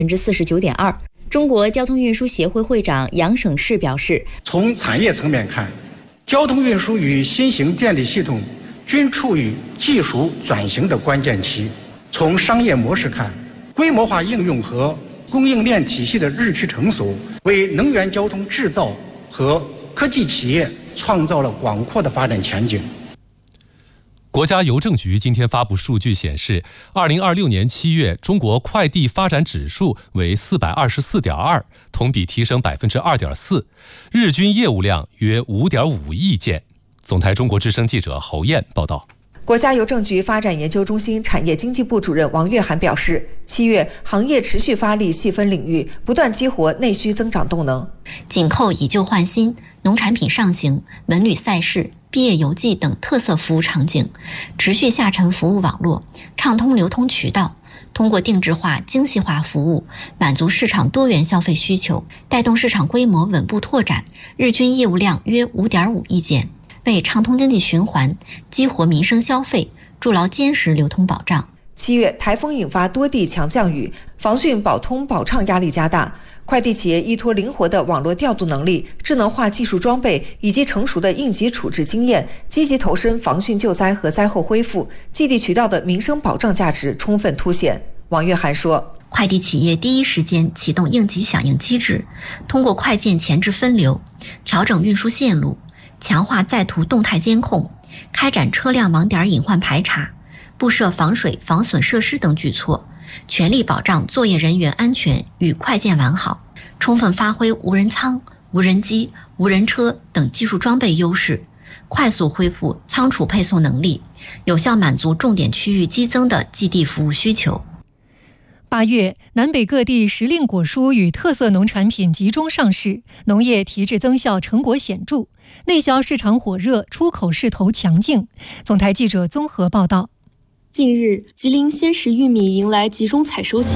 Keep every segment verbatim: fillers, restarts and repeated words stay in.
分之四十九点二。中国交通运输协会会长杨省士表示， 从产业层面看，交通运输与新型电力系统均处于技术转型的关键期。从商业模式看，规模化应用和供应链体系的日趋成熟，为能源交通制造和科技企业创造了广阔的发展前景。 国家邮政局今天发布数据显示，二零二六年七月，中国快递发展指数为四百二十四点二，同比提升百分之二点四，日均业务量约五点五亿件。总台中国之声记者侯燕报道。 国家邮政局发展研究中心产业经济部主任王月涵表示，七月行业持续发力细分领域，不断激活内需增长动能。 紧扣以旧换新、农产品上行、文旅赛事、毕业游记等特色服务场景，持续下沉服务网络，畅通流通渠道，通过定制化、精细化服务，满足市场多元消费需求，带动市场规模稳步拓展，日均业务量约五点五亿件。为畅通经济循环、激活民生消费筑牢坚实流通保障。 七月台风引发多地强降雨，防汛保通保畅压力加大。快递企业依托灵活的网络调度能力、智能化技术装备以及成熟的应急处置经验，积极投身防汛救灾和灾后恢复，寄递渠道的民生保障价值充分凸显。王月涵说， 快递企业第一时间启动应急响应机制，通过快件前置分流、调整运输线路、强化在途动态监控，开展车辆网点隐患排查，布设防水防损设施等举措，全力保障作业人员安全与快件完好，充分发挥无人仓、无人机、无人车等技术装备优势，快速恢复仓储配送能力，有效满足重点区域激增的寄递服务需求。 八月，南北各地时令果蔬与特色农产品集中上市，农业提质增效成果显著，内销市场火热，出口势头强劲。总台记者综合报道。 近日，吉林鲜食玉米迎来集中采收期。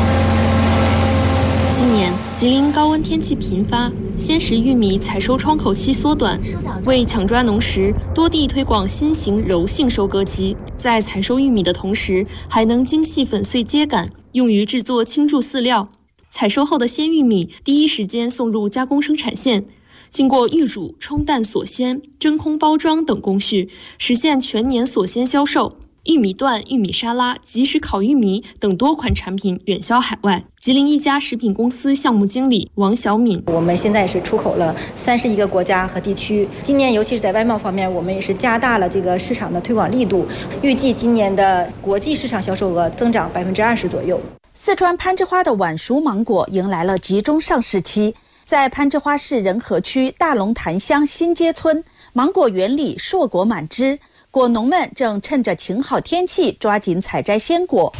今年吉林高温天气频发，鲜食玉米采收窗口期缩短，为抢抓农时，多地推广新型柔性收割机，在采收玉米的同时，还能精细粉碎秸秆，用于制作青贮饲料。采收后的鲜玉米第一时间送入加工生产线，经过预煮、冲淡锁鲜、真空包装等工序，实现全年锁鲜销售。玉米段、玉米沙拉、即食烤玉米等多款产品远销海外。吉林一家食品公司项目经理王小敏： 我们现在是出口了三十一个国家和地区，今年尤其是在外贸方面，我们也是加大了这个市场的推广力度，预计今年的国际市场销售额增长百分之二十左右。 四川攀枝花的晚熟芒果迎来了集中上市期，在攀枝花市仁和区大龙潭乡新街村，芒果园里硕果满枝。果农们正趁着晴好天气抓紧采摘鲜果。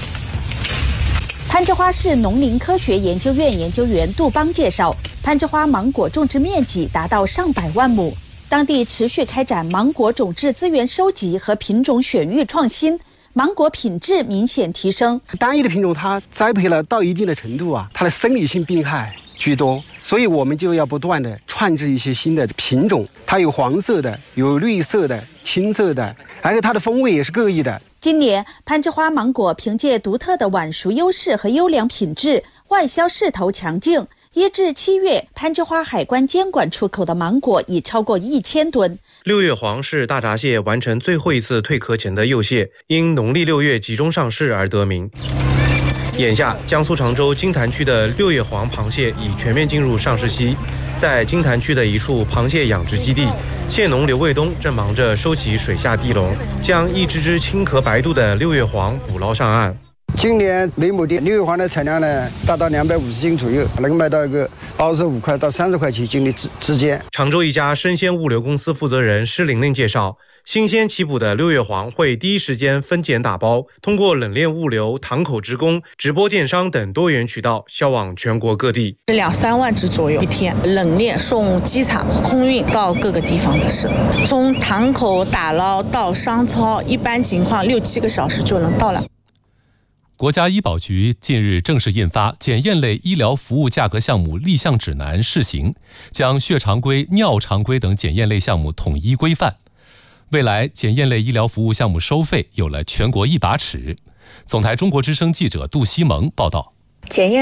攀枝花市农林科学研究院研究员杜邦介绍，攀枝花芒果种植面积达到上百万亩，当地持续开展芒果种质资源收集和品种选育创新，芒果品质明显提升。 单一的品种它栽培了到一定的程度啊，它的生理性病害居多，所以我们就要不断的创制一些新的品种，它有黄色的，有绿色的，青色的，而且它的风味也是各异的。 今年攀枝花芒果凭借独特的晚熟优势和优良品质，外销势头强劲。一至七月，攀枝花海关监管出口的芒果已超过一千吨。 六月黄是大闸蟹完成最后一次蜕壳前的幼蟹，因农历六月集中上市而得名。眼下，江苏常州金坛区的六月黄螃蟹已全面进入上市期。在金坛区的一处螃蟹养殖基地，蟹农刘卫东正忙着收起水下地笼，将一只只青壳白肚的六月黄捕捞上岸。 今年每亩的六月黄的产量呢，达到两百五十斤左右，能卖到一个二十五块到三十块钱斤的之之间。 常州一家生鲜物流公司负责人施玲玲介绍，新鲜起捕的六月黄会第一时间分拣打包，通过冷链物流、堂口职工、直播电商等多元渠道销往全国各地， 两三万只左右一天，冷链送机场、空运到各个地方的是，从堂口打捞到商超，一般情况六七个小时就能到了。 国家医保局近日正式印发检验类医疗服务价格项目立项指南试行，将血常规、尿常规等检验类项目统一规范。未来检验类医疗服务项目收费有了全国一把尺。总台中国之声记者杜西蒙报道。 检验